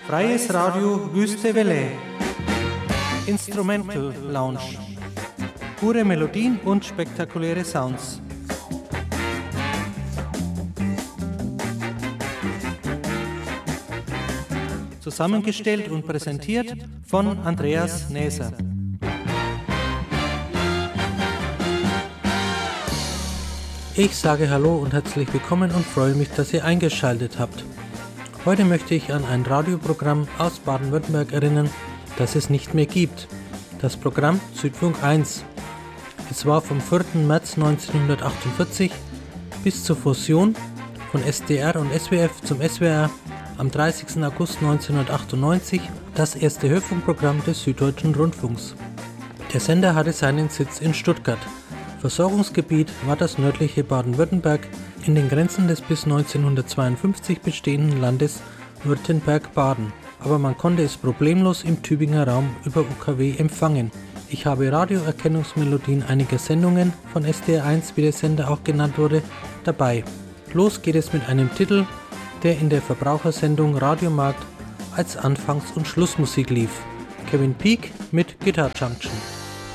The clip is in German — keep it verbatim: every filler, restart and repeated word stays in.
Freies Radio Wüste Welle. Instrumental Lounge. Pure Melodien und spektakuläre Sounds. Zusammengestellt und präsentiert von Andreas Näser. Ich sage Hallo und herzlich willkommen und freue mich, dass ihr eingeschaltet habt. Heute möchte ich an ein Radioprogramm aus Baden-Württemberg erinnern, das es nicht mehr gibt. Das Programm Südfunk eins. Es war vom vierten März neunzehnhundertachtundvierzig bis zur Fusion von S D R und S W F zum S W R am dreißigsten August neunzehnhundertachtundneunzig das erste Hörfunkprogramm des Süddeutschen Rundfunks. Der Sender hatte seinen Sitz in Stuttgart. Versorgungsgebiet war das nördliche Baden-Württemberg in den Grenzen des bis neunzehnhundertzweiundfünfzig bestehenden Landes Württemberg-Baden. Aber man konnte es problemlos im Tübinger Raum über U K W empfangen. Ich habe Radioerkennungsmelodien einiger Sendungen von S D R eins, wie der Sender auch genannt wurde, dabei. Los geht es mit einem Titel, der in der Verbrauchersendung Radiomarkt als Anfangs- und Schlussmusik lief. Kevin Peek mit Guitar Junction.